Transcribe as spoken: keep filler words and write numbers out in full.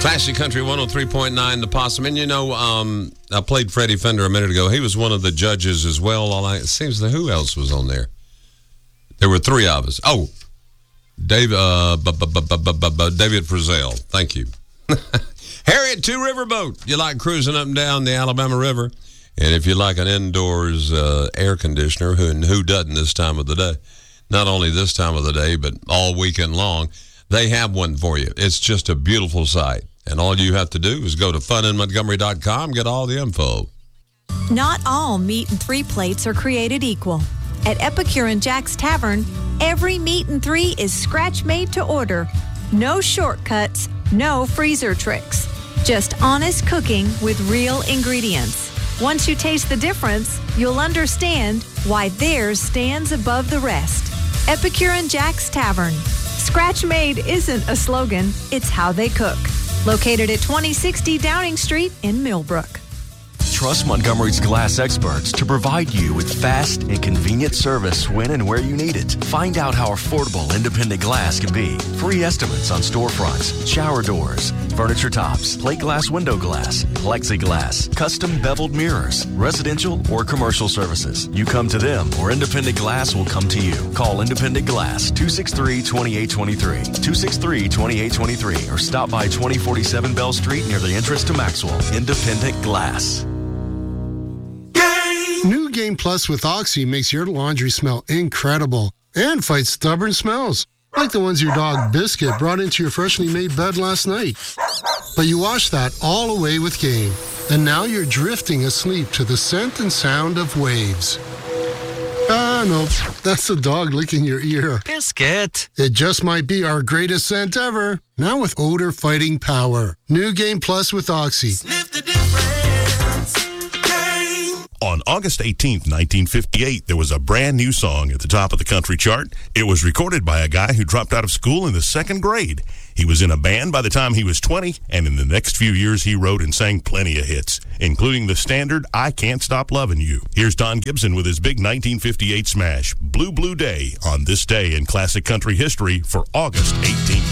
Classic Country one oh three point nine, The Possum. And, you know, um, I played Freddie Fender a minute ago. He was one of the judges as well. All I, it seems that who else was on there? There were three of us. Oh, Dave, uh, bu- bu- bu- bu- bu- bu- bu- David Frizzell. Thank you. Harriet Two River Boat. You like cruising up and down the Alabama River? And if you like an indoors uh, air conditioner, who, and who doesn't this time of the day? Not only this time of the day, but all weekend long, they have one for you. It's just a beautiful sight. And all you have to do is go to fun in montgomery dot com, get all the info. Not all meat and three plates are created equal. At Epicure and Jack's Tavern, every meat and three is scratch made to order. No shortcuts, no freezer tricks. Just honest cooking with real ingredients. Once you taste the difference, you'll understand why theirs stands above the rest. Epicure and Jack's Tavern. Scratch made isn't a slogan, it's how they cook. Located at twenty sixty Downing Street in Millbrook. Trust Montgomery's glass experts to provide you with fast and convenient service when and where you need it. Find out how affordable independent glass can be. Free estimates on storefronts, shower doors, furniture tops, plate glass window glass, plexiglass, custom beveled mirrors, residential or commercial services. You come to them or Independent Glass will come to you. Call Independent Glass two six three, two eight two three, two six three, two eight two three or stop by twenty forty-seven Bell Street near the entrance to Maxwell. Independent Glass. New Game Plus with Oxy makes your laundry smell incredible and fights stubborn smells, like the ones your dog Biscuit brought into your freshly made bed last night. But you wash that all away with Game, and now you're drifting asleep to the scent and sound of waves. Ah, no, that's the dog licking your ear. Biscuit. It just might be our greatest scent ever, now with odor-fighting power. New Game Plus with Oxy. Sniff the difference. On August eighteenth, nineteen fifty-eight, there was a brand new song at the top of the country chart. It was recorded by a guy who dropped out of school in the second grade. He was in a band by the time he was twenty, and in the next few years he wrote and sang plenty of hits, including the standard I Can't Stop Lovin' You. Here's Don Gibson with his big nineteen fifty-eight smash, Blue Blue Day, on this day in classic country history for August eighteenth.